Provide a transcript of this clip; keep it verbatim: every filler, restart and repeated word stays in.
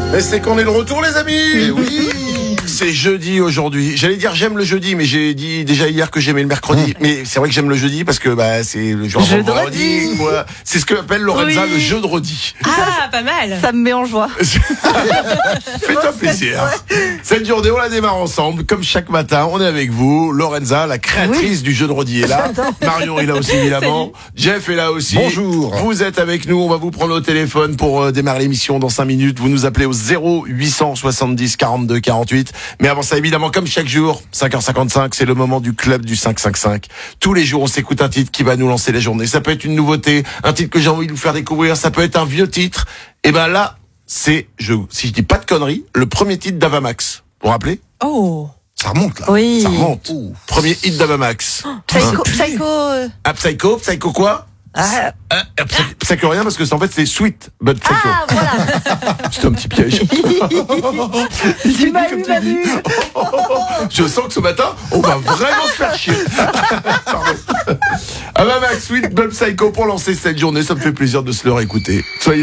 Et c'est qu'on est de retour, les amis. Et oui. C'est jeudi aujourd'hui. J'allais dire j'aime le jeudi, mais j'ai dit déjà hier que j'aimais le mercredi. Mais c'est vrai que j'aime le jeudi parce que bah c'est le jour Jeu de vendredi. Quoi. C'est ce que appelle Lorenza Oui. le jeu de redi. Ah, pas mal. Ça me met en joie. Fais-toi plaisir. Cette journée, on la démarre ensemble. Comme chaque matin, on est avec vous. Lorenza, la créatrice oui. du jeu de redi est là. Marion est là aussi, évidemment. Jeff est là aussi. Bonjour. Vous êtes avec nous. On va vous prendre au téléphone pour euh, démarrer l'émission dans cinq minutes. Vous nous appelez au zéro huit cent soixante-dix quarante-deux quarante-huit. Mais avant ça, évidemment, comme chaque jour, cinq heures cinquante-cinq, c'est le moment du club du cinq cinq cinq. Tous les jours, on s'écoute un titre qui va nous lancer la journée. Ça peut être une nouveauté, un titre que j'ai envie de vous faire découvrir. Ça peut être un vieux titre. Et ben là, c'est, je, si je dis pas de conneries, le premier titre d'Avamax. Vous vous rappelez? Oh. Ça remonte là. Oui. Ça remonte. Ouh. Premier hit d'Avamax. Psycho, Hein Psycho. euh, Ah, Psycho, Psycho quoi? Ah, Ah, Psy- Psycho rien parce que c'est en fait c'est Sweet but Psycho. ah, voilà. C'est un petit piège. Tu m'as eu, m'as eu. Je sens que ce matin, on va vraiment se faire chier. Pardon. Avamax, Sweet but Psycho pour lancer cette journée. Ça me fait plaisir de se le réécouter. Soyez